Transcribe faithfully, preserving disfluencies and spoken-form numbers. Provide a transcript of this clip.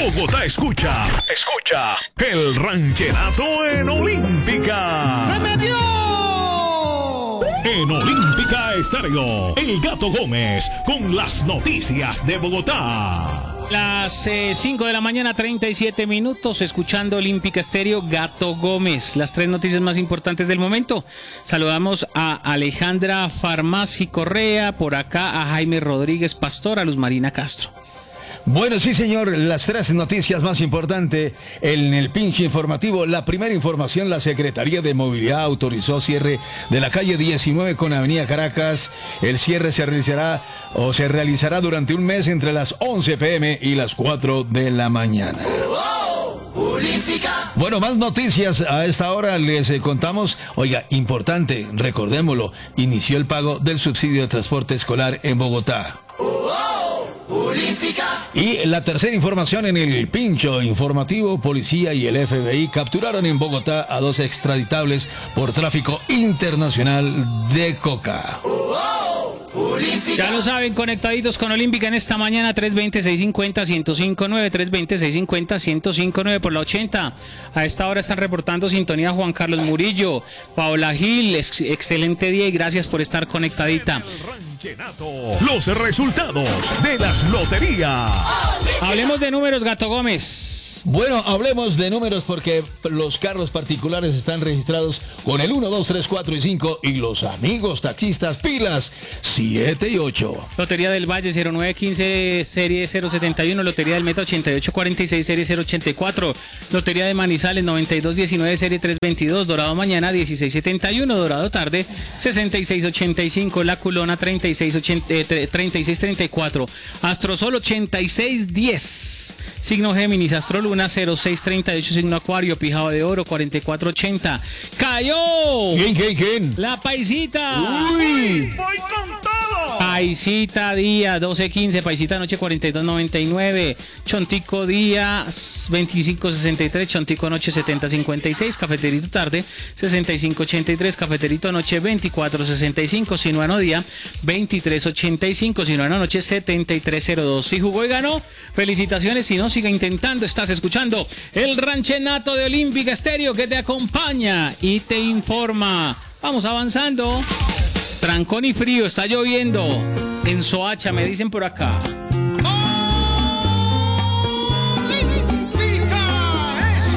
Bogotá escucha, escucha el ranchenato en Olímpica. ¡Se metió! En Olímpica Estéreo, El Gato Gómez con las noticias de Bogotá. Las cinco eh, de la mañana, treinta y siete minutos, escuchando Olímpica Estéreo, Gato Gómez. Las tres noticias más importantes del momento. Saludamos a Alejandra Farmaci Correa, por acá a Jaime Rodríguez Pastor, a Luz Marina Castro. Bueno, sí, señor, las tres noticias más importantes en el pinche informativo. La primera información, la Secretaría de Movilidad autorizó cierre de la calle diecinueve con Avenida Caracas. El cierre se realizará o se realizará durante un mes entre las once pe eme y las cuatro de la mañana. Bueno, más noticias a esta hora les eh, contamos. Oiga, importante, recordémoslo, inició el pago del subsidio de transporte escolar en Bogotá. Y la tercera información en el pincho informativo, policía y el efe be i capturaron en Bogotá a dos extraditables por tráfico internacional de coca. Ya lo saben, conectaditos con Olímpica en esta mañana, tres veinte, seiscientos cincuenta, ciento cinco nueve, tres veinte, seiscientos cincuenta, ciento cinco nueve por la ochenta. A esta hora están reportando sintonía Juan Carlos Murillo, Paola Gil, ex excelente día y gracias por estar conectadita. Los resultados de las loterías. Hablemos de números, Gato Gómez. Bueno, hablemos de números porque los carros particulares están registrados con el uno, dos, tres, cuatro y cinco y los amigos taxistas pilas siete y ocho. Lotería del Valle cero nueve quince serie cero setenta y uno, Lotería del Meta ochenta y ocho cuarenta y seis serie cero ochenta y cuatro, Lotería de Manizales noventa y dos diecinueve serie trescientos veintidós, Dorado mañana dieciséis setenta y uno, Dorado tarde sesenta y seis ochenta y cinco, La Culona treinta y seis treinta y cuatro, Astrosol ochenta y seis diez. Signo Géminis, Astroluna cero seis treinta y ocho, signo Acuario, Pijado de Oro cuarenta y cuatro ochenta. ¡Cayó! ¿Quién, quién, quién? La Paisita. ¡Uy! ¡Voy con todo! Paisita día doce quince, Paisita noche cuarenta y dos noventa y nueve, Chontico día veinticinco sesenta y tres, Chontico noche setenta cincuenta y seis, Cafeterito tarde sesenta y cinco ochenta y tres, Cafeterito noche veinticuatro sesenta y cinco, Sinuano día veintitrés ochenta y cinco, Sinuano noche setenta y tres cero dos. Si jugó y ganó, felicitaciones. Si no, siga intentando. Estás escuchando el ranchenato de Olímpica Estéreo que te acompaña y te informa. Vamos avanzando. Trancón y frío, está lloviendo en Soacha, me dicen por acá.